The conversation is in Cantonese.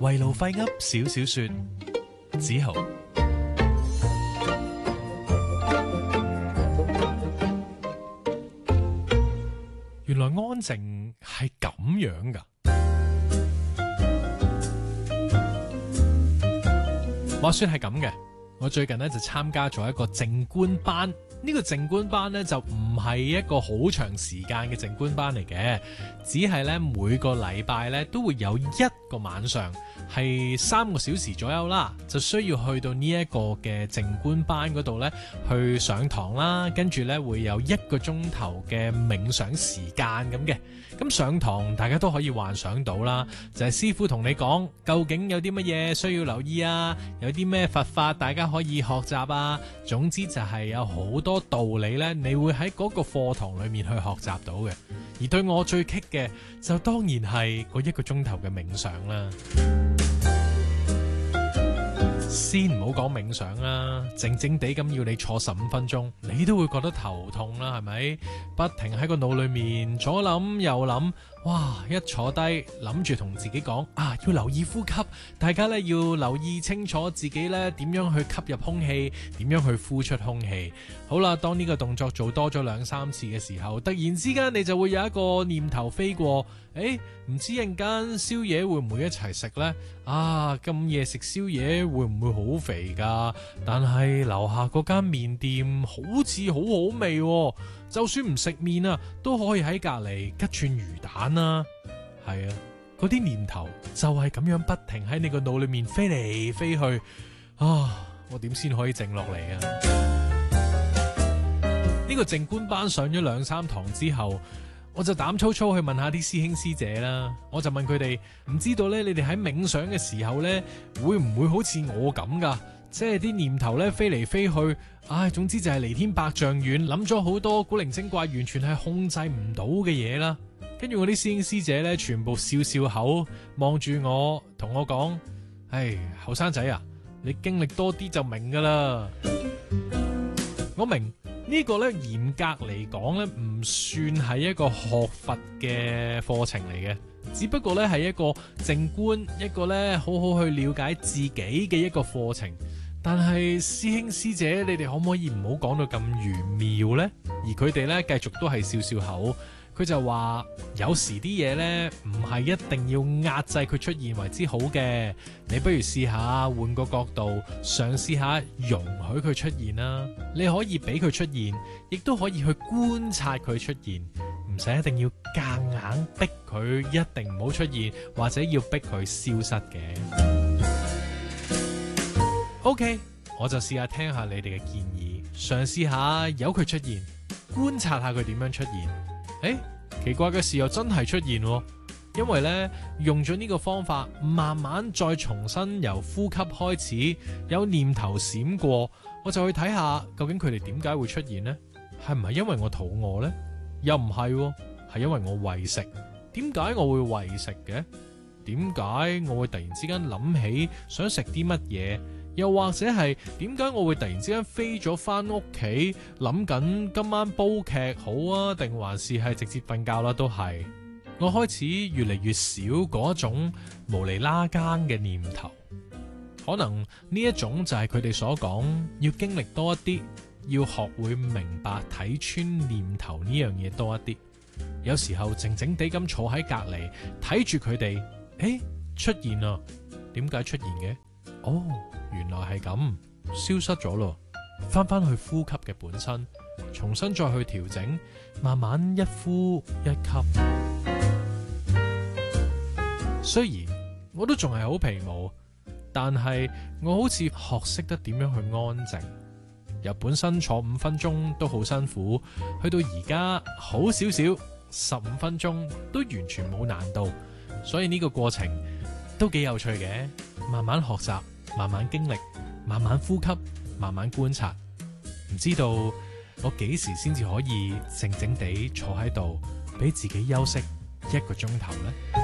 圍爐廢噏少少說，子豪。原來安靜係咁樣㗎。話說係咁嘅，我最近咧就參加咗一個靜觀班。呢個靜觀班咧就唔係一個好長時間嘅靜觀班嚟嘅，只係咧每個禮拜咧都會有一個晚上係3個小時左右啦，就需要去到呢一個嘅靜觀班嗰度咧去上堂啦，跟住咧會有1個鐘頭嘅冥想時間咁嘅。咁上堂大家都可以幻想到啦，就係師傅同你講究竟有啲乜嘢需要留意啊，有啲咩佛法大家可以學習啊，總之就係有好多道理咧，你會喺嗰個課堂裏面去學習到嘅。而對我最棘嘅就當然係嗰1個鐘頭嘅冥想啦。先唔好講冥想啦，靜靜地咁要你坐15分鐘，你都會覺得頭痛啦，係咪？不停喺個腦裏面左諗右諗，哇！一坐低諗住同自己講啊，要留意呼吸，大家咧要留意清楚自己咧點樣去吸入空氣，點樣去呼出空氣。好啦，當呢個動作做多咗2-3次嘅時候，突然之間你就會有一個念頭飛過，唔知陣間宵夜會唔會一齊食呢？啊，咁夜食宵夜會唔會好肥噶？但係樓下嗰間麵店好似好好味喎，就算唔食麵啊，都可以喺隔離吉串魚蛋啊。係啊，嗰啲念頭就係咁樣不停喺你個腦裏面飛嚟飛去。啊，我點先可以靜落嚟啊？呢個靜觀班上咗2-3堂之後，我就膽粗粗去問下啲師兄師姐啦。我就問佢哋，唔知道咧，你哋喺冥想嘅時候咧，會唔會好似我咁噶？即係啲念頭咧飛嚟飛去，總之就係離天百丈遠，諗咗好多古靈精怪，完全係控制唔到嘅嘢啦。跟住我啲師兄師姐咧，全部笑笑口望住我，同我講：後生仔啊，你經歷多啲就明噶啦。我明。呢個咧嚴格嚟講咧唔算係一個學佛嘅課程嚟嘅，只不過咧係一個靜觀，一個咧好好去了解自己嘅一個課程。但係師兄師姐，你哋可唔可以唔好講到咁玄妙呢？而佢哋咧繼續都係笑笑口。佢就話有時啲嘢呢唔係一定要壓制佢出現為之好嘅，你不如試下換個角度，嘗試下容許佢出現啦。你可以俾佢出現，亦都可以去觀察佢出現，唔使一定要夾硬逼佢一定唔好出現，或者要逼佢消失嘅。OK， 我就試下聽下你哋嘅建議，嘗試下由佢出現，觀察下佢點樣出現。奇怪嘅事又真係出現喎，因為呢，用咗呢個方法，慢慢再重新由呼吸開始，有念頭閃過，我就去睇下究竟佢哋點解會出現呢？係唔係因為我肚餓呢？又唔係喎，係因為我餵食。點解我會餵食嘅？點解我會突然之間諗起想食啲乜嘢？又或者係點解我會突然之間飛咗返屋企，諗緊今晚煲劇好啊，定還是係直接瞓覺啦？都係我開始越嚟越少嗰種無厘啦更嘅念頭。可能呢一種就係佢哋所講要經歷多一啲，要學會明白睇穿念頭呢樣嘢多一啲。有時候靜靜地咁坐喺隔離睇住佢哋，出現啊，點解出現嘅？原來係咁，消失咗咯，翻返去呼吸嘅本身，重新再去調整，慢慢一呼一吸。雖然我都仲係好皮毛，但係我好似學識得點樣去安靜。由本身坐5分鐘都好辛苦，去到而家好少少，15分鐘都完全冇難度，所以呢個過程都幾有趣嘅。慢慢學習，慢慢經歷，慢慢呼吸，慢慢觀察，唔知道我幾時先至可以靜靜地坐喺度，俾自己休息1個鐘頭呢？